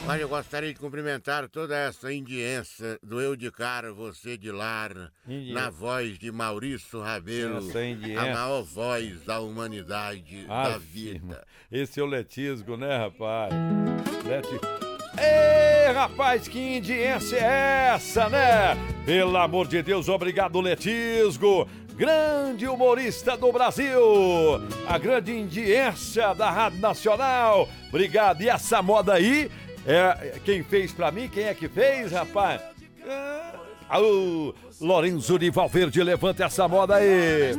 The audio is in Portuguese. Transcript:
Mas eu gostaria de cumprimentar toda essa indiença do Eu de Cara, Você de Lar, na voz de Maurício Rabelo, a maior voz da humanidade, da vida. Esse é o Letisgo, né, rapaz? Ei, rapaz, que indiência é essa, né? Pelo amor de Deus, obrigado, Letisgo, grande humorista do Brasil, a grande indiência da Rádio Nacional. Obrigado. E essa moda aí, quem fez pra mim? Quem é que fez, rapaz? Lorenzo de Valverde, levanta essa moda aí.